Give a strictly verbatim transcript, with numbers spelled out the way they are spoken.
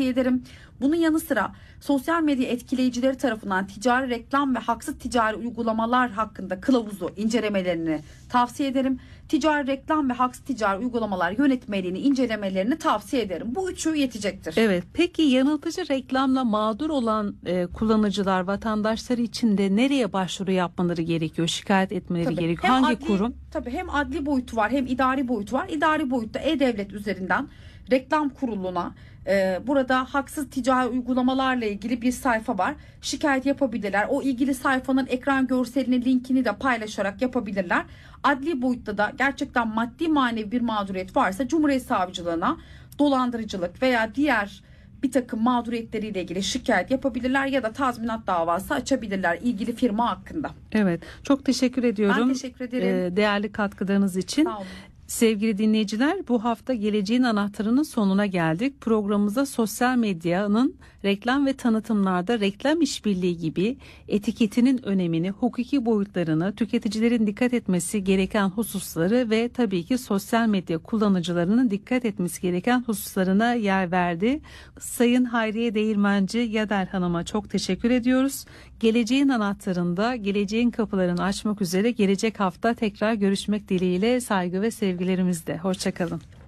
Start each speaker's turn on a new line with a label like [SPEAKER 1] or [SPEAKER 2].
[SPEAKER 1] tavsiye ederim. Bunun yanı sıra sosyal medya etkileyicileri tarafından ticari reklam ve haksız ticari uygulamalar hakkında kılavuzu incelemelerini tavsiye ederim. Ticari reklam ve haksız ticari uygulamalar yönetmeliğini incelemelerini tavsiye ederim. Bu üçü yetecektir.
[SPEAKER 2] Evet. Peki yanıltıcı reklamla mağdur olan e, kullanıcılar, vatandaşlar için de nereye başvuru yapmaları gerekiyor? Şikayet etmeleri
[SPEAKER 1] Tabii.
[SPEAKER 2] gerekiyor.
[SPEAKER 1] Hem
[SPEAKER 2] Hangi
[SPEAKER 1] adli,
[SPEAKER 2] kurum?
[SPEAKER 1] Tabii hem adli boyutu var hem idari boyutu var. İdari boyutta E-Devlet üzerinden reklam kuruluna e, burada haksız ticari uygulamalarla ilgili bir sayfa var. Şikayet yapabilirler. O ilgili sayfanın ekran görselini, linkini de paylaşarak yapabilirler. Adli boyutta da gerçekten maddi manevi bir mağduriyet varsa Cumhuriyet Savcılığına dolandırıcılık veya diğer bir takım mağduriyetleriyle ilgili şikayet yapabilirler ya da tazminat davası açabilirler ilgili firma hakkında.
[SPEAKER 2] Evet. Çok teşekkür ediyorum.
[SPEAKER 1] Ben teşekkür ederim.
[SPEAKER 2] Ee, değerli katkılarınız için.
[SPEAKER 1] Sağ olun.
[SPEAKER 2] Sevgili dinleyiciler, bu hafta Geleceğin Anahtarı'nın sonuna geldik. Programımızda sosyal medyanın reklam ve tanıtımlarda reklam işbirliği gibi etiketinin önemini, hukuki boyutlarını, tüketicilerin dikkat etmesi gereken hususları ve tabii ki sosyal medya kullanıcılarının dikkat etmesi gereken hususlarına yer verdi. Sayın Hayriye Değirmenci Yader Hanım'a çok teşekkür ediyoruz. Geleceğin Anahtarı'nda geleceğin kapılarını açmak üzere gelecek hafta tekrar görüşmek dileğiyle saygı ve sevgilerimizle. Hoşça kalın.